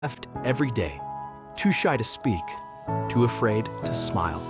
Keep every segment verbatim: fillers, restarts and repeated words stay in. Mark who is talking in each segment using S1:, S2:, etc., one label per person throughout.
S1: left every day, too shy to speak, too afraid to smile.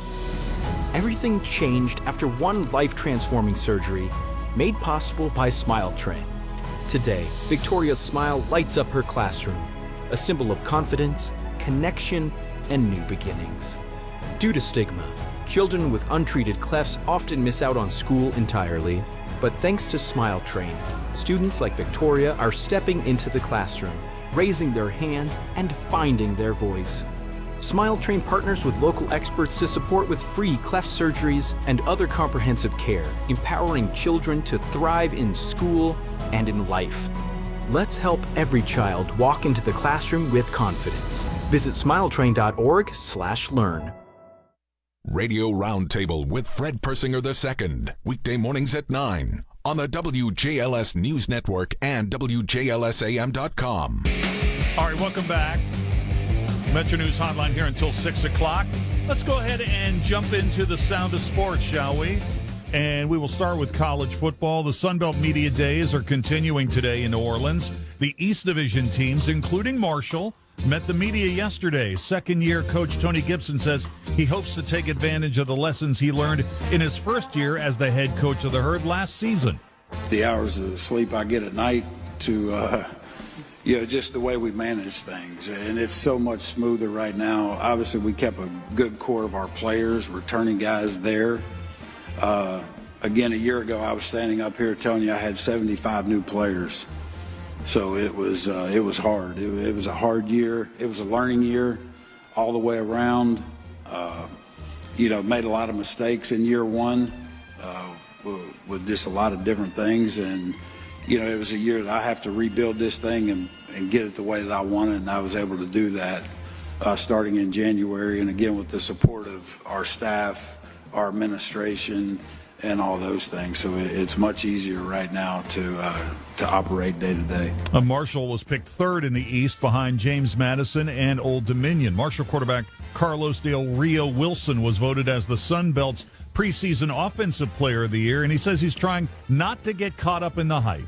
S1: Everything changed after one life-transforming surgery made possible by Smile Train. Today, Victoria's smile lights up her classroom, a symbol of confidence, connection, and new beginnings. Due to stigma, children with untreated clefts often miss out on school entirely, but thanks to Smile Train, students like Victoria are stepping into the classroom, raising their hands and finding their voice. Smile Train partners with local experts to support with free cleft surgeries and other comprehensive care, empowering children to thrive in school and in life. Let's help every child walk into the classroom with confidence. Visit smiletrain dot org slash learn.
S2: Radio Roundtable with Fred Persinger the Second, weekday mornings at nine on the W J L S News Network and W J L S A M dot com.
S3: All right, welcome back. Metro News Hotline here until six o'clock. Let's go ahead and jump into the sound of sports, shall we? And we will start with college football. The Sun Belt Media Days are continuing today in New Orleans. The East Division teams, including Marshall, met the media yesterday. Second-year coach Tony Gibson says he hopes to take advantage of the lessons he learned in his first year as the head coach of the Herd last season.
S4: The hours of sleep I get at night to, uh, you know, just the way we manage things. And it's so much smoother right now. Obviously, we kept a good core of our players, returning guys there. Uh, again, a year ago, I was standing up here telling you I had seventy-five new players. So it was uh, it was hard. It, it was a hard year. It was a learning year all the way around. Uh, you know, made a lot of mistakes in year one uh, with just a lot of different things. And, you know, it was a year that I have to rebuild this thing and, and get it the way that I wanted. And I was able to do that uh, starting in January. And, again, with the support of our staff, our administration, and all those things. So it's much easier right now to uh, to operate day to day.
S3: Uh, Marshall was picked third in the East behind James Madison and Old Dominion. Marshall quarterback Carlos Del Rio Wilson was voted as the Sun Belt's preseason offensive player of the year, and he says he's trying not to get caught up in the hype.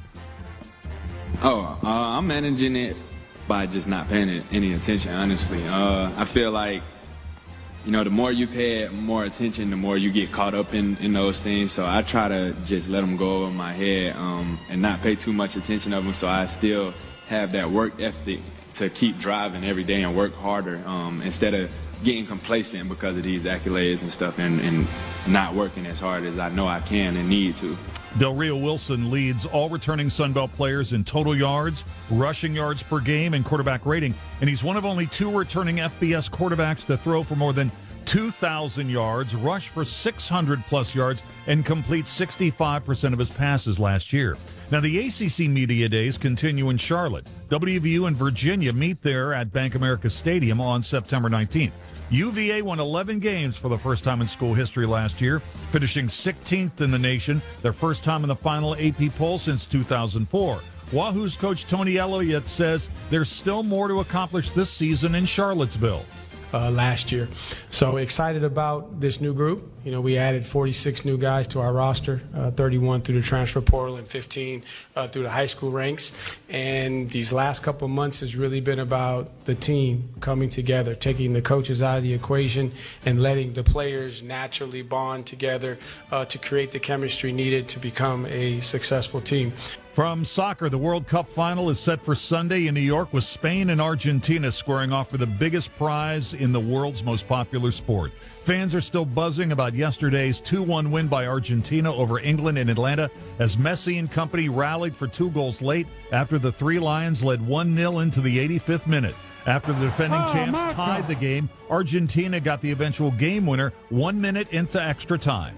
S5: Oh, uh, I'm managing it by just not paying any attention, honestly. Uh, I feel like You know, the more you pay more attention, the more you get caught up in, in those things. So I try to just let them go over my head um, and not pay too much attention of them, so I still have that work ethic to keep driving every day and work harder um, instead of getting complacent because of these accolades and stuff and, and not working as hard as I know I can and need to.
S3: Del Rio Wilson leads all returning Sun Belt players in total yards, rushing yards per game, and quarterback rating. And he's one of only two returning F B S quarterbacks to throw for more than two thousand yards, rush for six hundred plus yards, and complete sixty-five percent of his passes last year. Now, the A C C Media Days continue in Charlotte. W V U and Virginia meet there at Bank America Stadium on September nineteenth. U V A won eleven games for the first time in school history last year, finishing sixteenth in the nation, their first time in the final A P poll since two thousand four. Wahoo's coach Tony Elliott says there's still more to accomplish this season in Charlottesville.
S6: Uh, last year. So excited about this new group. You know, we added forty-six new guys to our roster, uh, thirty-one through the transfer portal and fifteen uh, through the high school ranks. And these last couple of months has really been about the team coming together, taking the coaches out of the equation and letting the players naturally bond together uh, to create the chemistry needed to become a successful team.
S3: From soccer, the World Cup final is set for Sunday in New York with Spain and Argentina squaring off for the biggest prize in the world's most popular sport. Fans are still buzzing about yesterday's two one win by Argentina over England in Atlanta as Messi and company rallied for two goals late after the Three Lions led one nil into the eighty-fifth minute. After the defending oh, champs Marco. tied the game, Argentina got the eventual game winner one minute into extra time.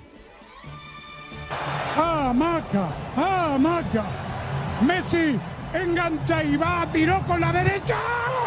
S7: Ah, marca, ah, marca. Messi engancha y va, tiró con la derecha.